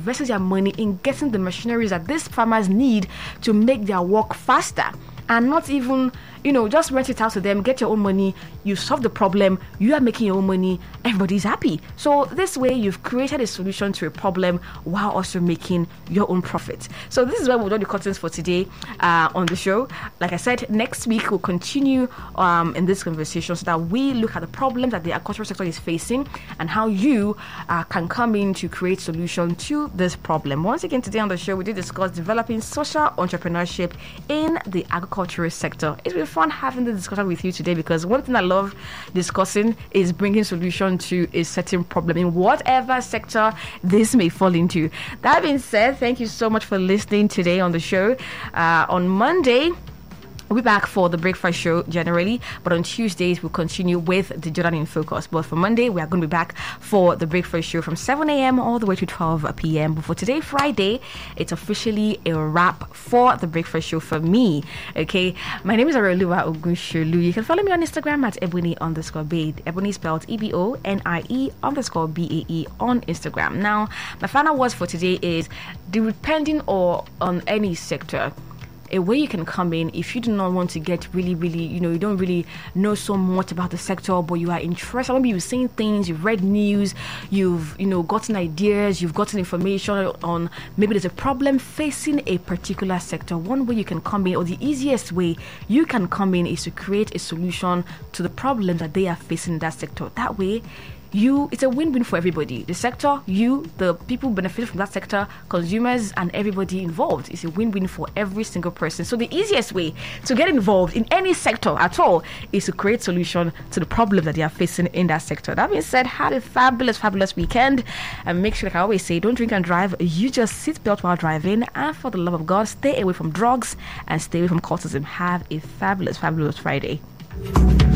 investing their money in getting the machineries that these farmers need to make their work faster, and not even, just rent it out to them, get your own money, you solve the problem, you are making your own money, everybody's happy. So this way, you've created a solution to a problem while also making your own profit. So this is where we'll do the curtains for today on the show. Like I said, next week we'll continue in this conversation so that we look at the problems that the agricultural sector is facing and how you can come in to create solution to this problem. Once again, today on the show, we did discuss developing social entrepreneurship in the agricultural sector. It's been fun having the discussion with you today, because one thing I love discussing is bringing solution to a certain problem in whatever sector this may fall into. That being said, thank you so much for listening today on the show. On Monday, we'll be back for the breakfast show generally, but on Tuesdays we'll continue with the Jordan in Focus. But for Monday, we are going to be back for the breakfast show from 7 a.m. all the way to 12 p.m. But for today, Friday, it's officially a wrap for the breakfast show for me. Okay, my name is Areoluwa Ogunsholu. You can follow me on Instagram at Ebony_Bae. Ebony spelled EBONIE_BAE on Instagram. Now, my final words for today is depending on any sector, a way you can come in if you do not want to get really, you don't really know so much about the sector, but you are interested. Maybe you've seen things, you've read news, you've gotten ideas, you've gotten information on maybe there's a problem facing a particular sector. One way you can come in, or the easiest way you can come in, is to create a solution to the problem that they are facing in that sector. That way, it's a win-win for everybody. The sector, the people benefit from that sector, consumers, and everybody involved. It's a win-win for every single person. So the easiest way to get involved in any sector at all is to create solution to the problem that they are facing in that sector. That being said, have a fabulous weekend, and make sure, like I always say, don't drink and drive. You just sit belt while driving, and for the love of God, stay away from drugs and stay away from cultism. Have a fabulous Friday.